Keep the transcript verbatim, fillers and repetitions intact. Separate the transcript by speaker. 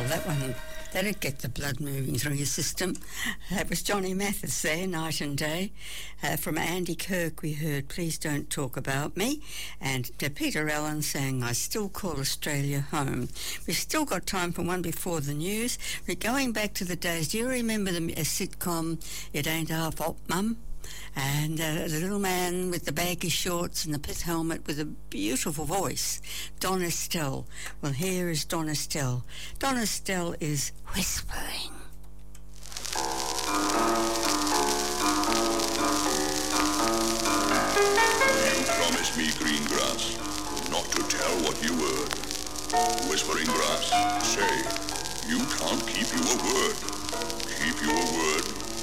Speaker 1: that one, that'd get the blood moving through your system. That was Johnny Mathis there, Night and Day. Uh, from Andy Kirk we heard Please Don't Talk About Me, and uh, Peter Allen saying I Still Call Australia Home. We've still got time for one before the news. We're going back to the days. Do you remember the uh, sitcom It Ain't Our Fault, Mum? And uh, the little man with the baggy shorts and the pith helmet with a beautiful voice, Don Estelle. Well, here is Don Estelle. Don Estelle is whispering.
Speaker 2: You promised me green grass, not to tell what you heard. Whispering grass, say, you can't keep your word. Keep your word.